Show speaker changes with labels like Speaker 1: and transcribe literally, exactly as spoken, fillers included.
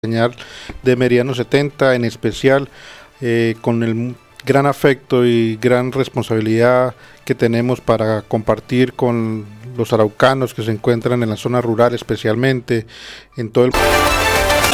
Speaker 1: señal de Meridiano setenta, en especial eh, con el gran afecto y gran responsabilidad que tenemos para compartir con los araucanos que se encuentran en la zona rural, especialmente en todo el